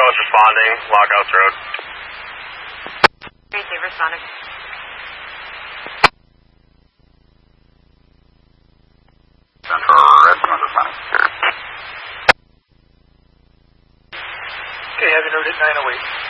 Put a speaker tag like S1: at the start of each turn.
S1: is responding, Lockhouse Road.
S2: Receive, responding.
S3: Central Redmond responding.
S4: Okay, have you noted 908?